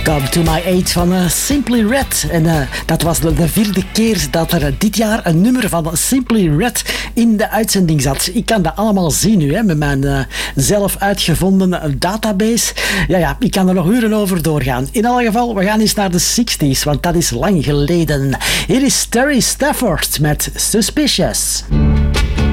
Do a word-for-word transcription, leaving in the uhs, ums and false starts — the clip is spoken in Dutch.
Come to my aid van uh, Simply Red. En uh, dat was de, de vierde keer dat er uh, dit jaar een nummer van Simply Red in de uitzending zat. Ik kan dat allemaal zien nu, hè, met mijn uh, zelf uitgevonden database. Ja, ja, ik kan er nog uren over doorgaan. In alle geval, we gaan eens naar de zestig's, want dat is lang geleden. Hier is Terry Stafford met Suspicious.